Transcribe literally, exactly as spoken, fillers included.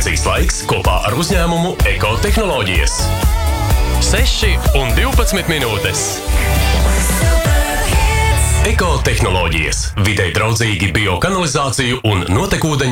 Informācijas laiks kopā ar uzņēmumu Ekotehnoloģijas. seši un divpadsmit minūtes. Ekotehnoloģijas. Videi draudzīgi biokanalizāciju un notekūdeņu